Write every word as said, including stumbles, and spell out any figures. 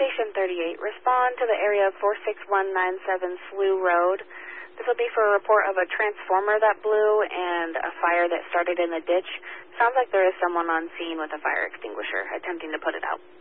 Station thirty-eight, respond to the area of four six one nine seven Slough Road. This will be for a report of a transformer that blew and a fire that started in the ditch. Sounds like there is someone on scene with a fire extinguisher attempting to put it out.